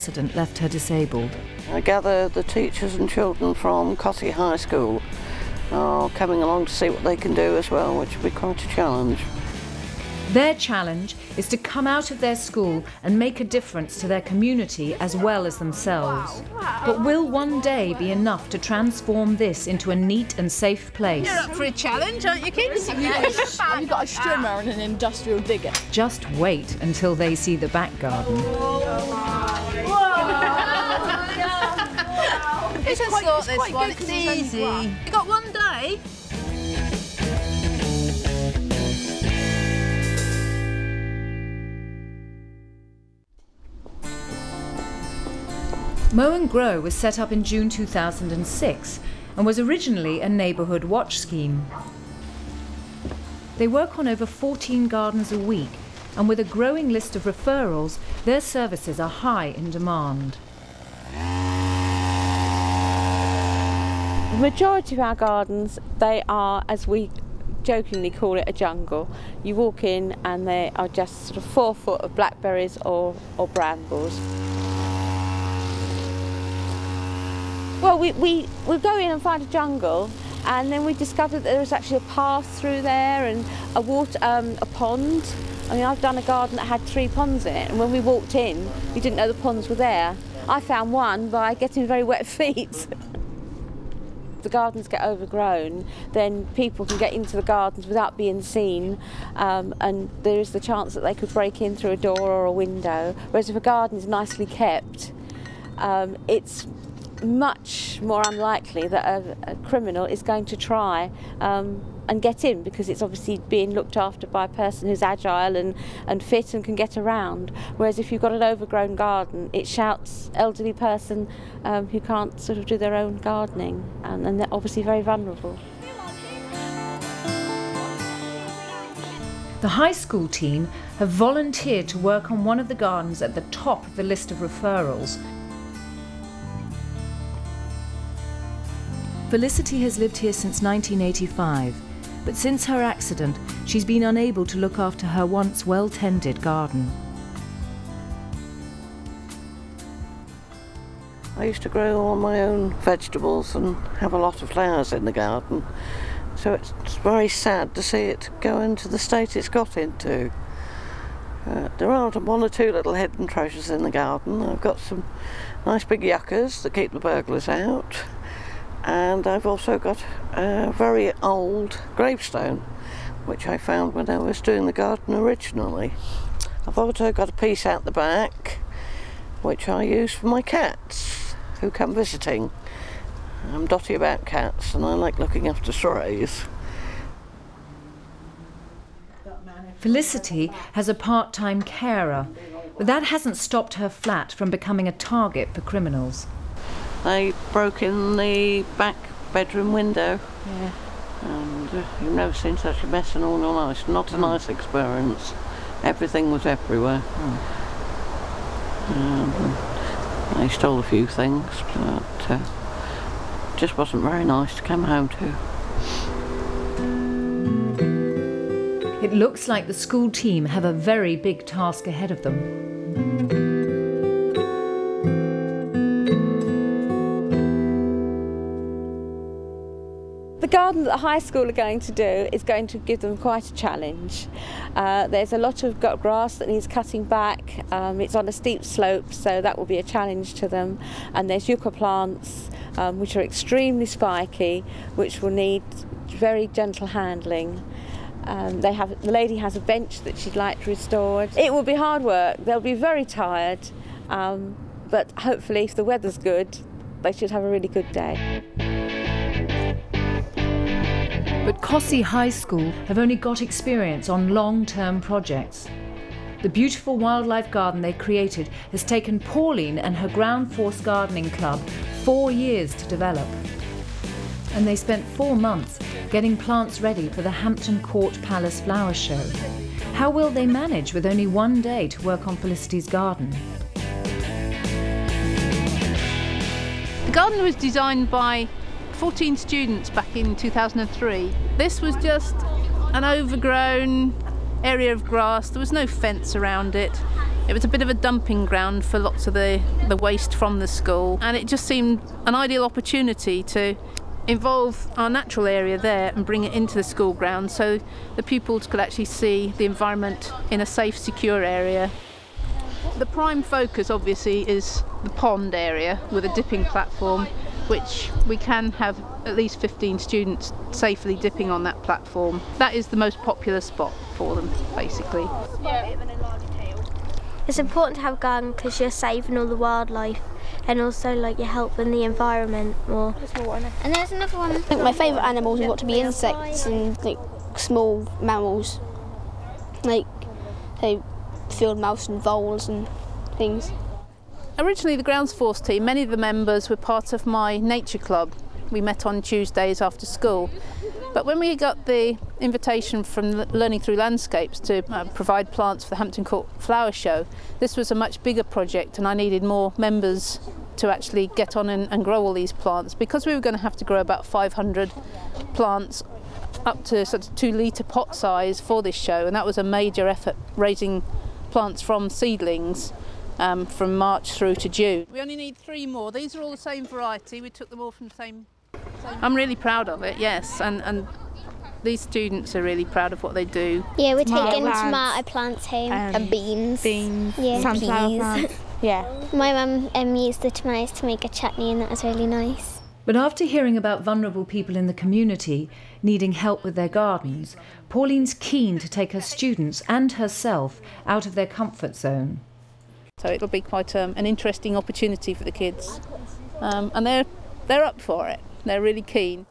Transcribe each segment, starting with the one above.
Accident left her disabled. I gather the teachers and children from Cossey High School are coming along to see what they can do as well, which will be quite a challenge. Their challenge is to come out of their school and make a difference to their community as well as themselves. But will one day be enough to transform this into a neat and safe place? You're up for a challenge, aren't you, kids? Have you got a strimmer and an industrial digger? Just wait until they see the back garden. It's quite good. It's easy. You got one day. Mow and Grow was set up in June 2006 and was originally a neighbourhood watch scheme. They work on over 14 gardens a week, and with a growing list of referrals, their services are high in demand. The majority of our gardens, they are, as we jokingly call it, a jungle. You walk in and they are just sort of 4 foot of blackberries or brambles. Well, we go in and find a jungle, and then we discovered that there was actually a path through there and a pond. I mean, I've done a garden that had 3 ponds in it, and when we walked in, we didn't know the ponds were there. I found one by getting very wet feet. If the gardens get overgrown, then people can get into the gardens without being seen, and there is the chance that they could break in through a door or a window. Whereas if a garden is nicely kept, it's much more unlikely that a criminal is going to try and get in, because it's obviously being looked after by a person who's agile and fit and can get around. Whereas if you've got an overgrown garden, it shouts elderly person who can't sort of do their own gardening, and they're obviously very vulnerable. The high school team have volunteered to work on one of the gardens at the top of the list of referrals. Felicity has lived here since 1985, but since her accident, she's been unable to look after her once well-tended garden. I used to grow all my own vegetables and have a lot of flowers in the garden, so it's very sad to see it go into the state it's got into. There are 1 or 2 little hidden treasures in the garden. I've got some nice big yuccas that keep the burglars out. And I've also got a very old gravestone, which I found when I was doing the garden originally. I've also got a piece out the back, which I use for my cats who come visiting. I'm dotty about cats, and I like looking after strays. Felicity has a part-time carer, but that hasn't stopped her flat from becoming a target for criminals. They broke in the back bedroom window. Yeah. And you've never seen such a mess in all your life. Not a nice experience. Everything was everywhere. They stole a few things, but just wasn't very nice to come home to. It looks like the school team have a very big task ahead of them. The garden that the high school are going to do is going to give them quite a challenge. There's a lot of grass that needs cutting back. It's on a steep slope, so that will be a challenge to them. And there's yucca plants, which are extremely spiky, which will need very gentle handling. The lady has a bench that she'd like restored. It will be hard work. They'll be very tired, but hopefully if the weather's good, they should have a really good day. But Cossey High School have only got experience on long-term projects. The beautiful wildlife garden they created has taken Pauline and her Ground Force Gardening Club 4 years to develop. And they spent 4 months getting plants ready for the Hampton Court Palace Flower Show. How will they manage with only 1 day to work on Felicity's garden? The garden was designed by 14 students back in 2003. This was just an overgrown area of grass. There was no fence around it. It was a bit of a dumping ground for lots of the waste from the school, and it just seemed an ideal opportunity to involve our natural area there and bring it into the school ground so the pupils could actually see the environment in a safe, secure area. The prime focus obviously is the pond area with a dipping platform, which we can have at least 15 students safely dipping on that platform. That is the most popular spot for them, basically. It's important to have a garden because you're saving all the wildlife and also like you're helping the environment more. And there's another one. I think my favourite animals have got to be insects and like small mammals, like field mouse and voles and things. Originally the grounds force team, many of the members were part of my nature club. We met on Tuesdays after school. But when we got the invitation from Learning Through Landscapes to provide plants for the Hampton Court Flower Show, this was a much bigger project and I needed more members to actually get on and grow all these plants. Because we were going to have to grow about 500 plants up to sort of 2 litre pot size for this show, and that was a major effort, raising plants from seedlings from March through to June. We only need 3 more. These are all the same variety. We took them all from the same. I'm really proud of it, yes, and these students are really proud of what they do. Yeah, we're taking tomato plants home. And beans. Yeah, sunflower peas. plants. Yeah. My mum used the tomatoes to make a chutney and that was really nice. But after hearing about vulnerable people in the community needing help with their gardens, Pauline's keen to take her students and herself out of their comfort zone. So it'll be quite an interesting opportunity for the kids, and they're up for it. They're really keen.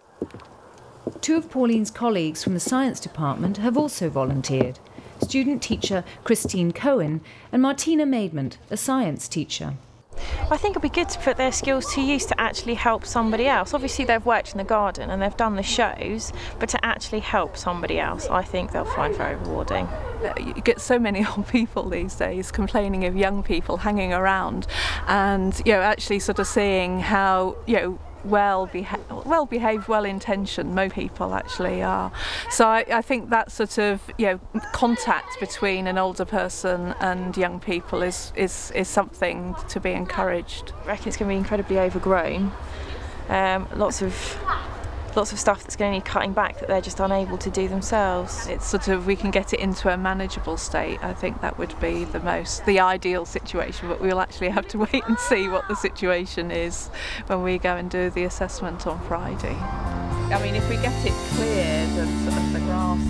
2 of Pauline's colleagues from the science department have also volunteered. Student teacher Christine Cohen and Martina Maidment, a science teacher. I think it'd be good to put their skills to use to actually help somebody else. Obviously they've worked in the garden and they've done the shows, but to actually help somebody else, I think they'll find very rewarding. You get so many old people these days complaining of young people hanging around, and actually sort of seeing how well-behaved, well-intentioned most people actually are. So I think that sort of contact between an older person and young people is something to be encouraged. I reckon it's going to be incredibly overgrown. Lots of stuff that's going to need cutting back that they're just unable to do themselves. It's sort of, we can get it into a manageable state. I think that would be the ideal situation, but we'll actually have to wait and see what the situation is when we go and do the assessment on Friday. I mean, if we get it cleared and sort of the grass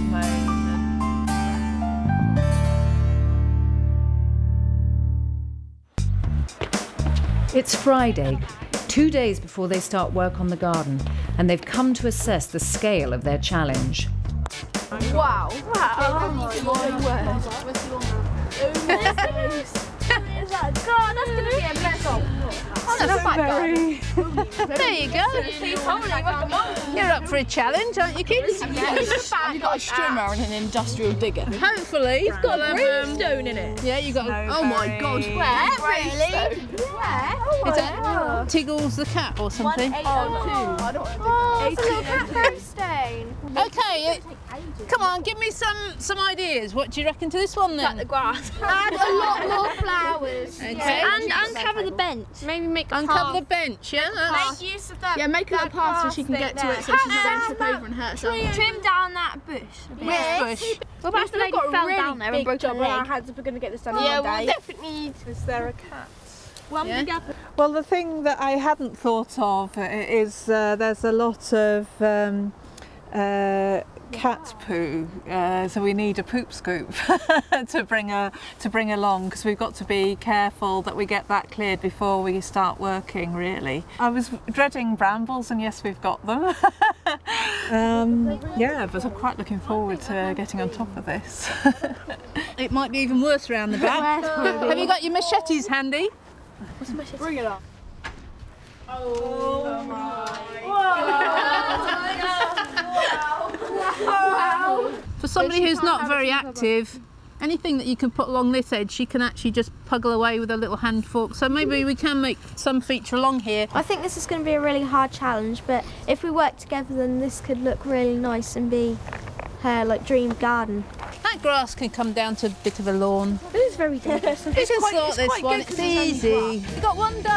mown. It's Friday, 2 days before they start work on the garden, and they've come to assess the scale of their challenge. Wow. Oh my word. God, that's going to be a mess up. There you go. You're up for a challenge, aren't you, kids? Have you got a strimmer and an industrial digger? Hopefully. It's got a brimstone in it. Yeah, you got. Oh my God. Where? Really? Where? Is that Tiggles the cat or something? 182. It's a little cat brimstone. Okay, come on, give me some ideas. What do you reckon to this one then? Cut the grass. Add a lot more flowers. Okay. And uncover the bench. Maybe make a Uncover the path. bench, yeah? Make use of that. Yeah, make a little path so she can get to it so she doesn't trip over and hurt herself. Trim down that bush. Which bush? What about if the lady fell down there and broke her leg? Our hands if we're going to get this done in Yeah, one day. we'll definitely need. Is there a cat? Yeah. Well, the thing that I hadn't thought of is there's a lot of cat poo, so we need a poop scoop to bring along, because we've got to be careful that we get that cleared before we start working, really. I was dreading brambles, and yes, we've got them. Yeah, but I'm quite looking forward to getting on top of this. It might be even worse round the back. Have you got your machetes handy? What's the message? Bring it up. Oh my Wow. For somebody who's not very active, anything that you can put along this edge, she can actually just puggle away with a little hand fork. So maybe we can make some feature along here. I think this is going to be a really hard challenge, but if we work together then this could look really nice and be her dream garden. That grass can come down to a bit of a lawn. It is very dangerous. You can sort this one, it's easy. You got one done.